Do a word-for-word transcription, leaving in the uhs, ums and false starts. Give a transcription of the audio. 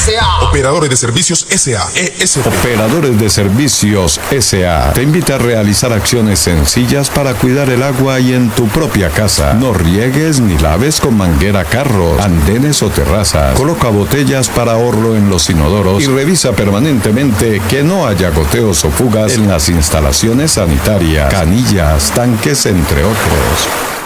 S A Operadores de Servicios S A E S P. Operadores de Servicios S A te invita a realizar acciones sencillas para cuidar el agua y en tu propia casa. No riegues ni laves con manguera carros, andenes o terrazas. Coloca botellas para ahorro en los inodoros y revisa permanentemente que no haya goteos o fugas en las instalaciones sanitarias, canillas, tanques, entre otros.